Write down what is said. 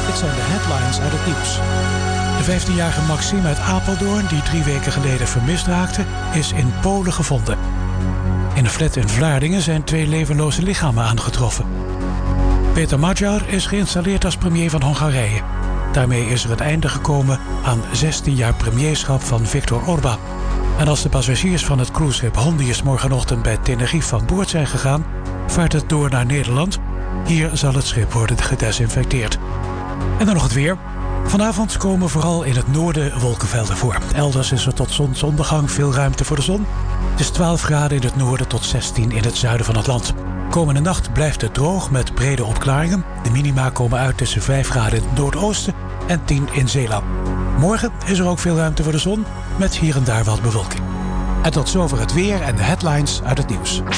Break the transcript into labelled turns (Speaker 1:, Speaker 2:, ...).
Speaker 1: Dit zijn de headlines uit het nieuws. De 15-jarige Maxime uit Apeldoorn, die 3 weken geleden vermist raakte, is in Polen gevonden. In een flat in Vlaardingen zijn 2 levenloze lichamen aangetroffen. Peter Magyar is geïnstalleerd als premier van Hongarije. Daarmee is er het einde gekomen aan 16 jaar premierschap van Viktor Orbán. En als de passagiers van het cruiseschip Hondius morgenochtend bij Tenerife van boord zijn gegaan, vaart het door naar Nederland. Hier zal het schip worden gedesinfecteerd. En dan nog het weer. Vanavond komen vooral in het noorden wolkenvelden voor. Elders is er tot zonsondergang veel ruimte voor de zon. Het is 12 graden in het noorden tot 16 in het zuiden van het land. Komende nacht blijft het droog met brede opklaringen. De minima komen uit tussen 5 graden in het noordoosten en 10 in Zeeland. Morgen is er ook veel ruimte voor de zon met hier en daar wat bewolking. En tot zover het weer en de headlines uit het nieuws.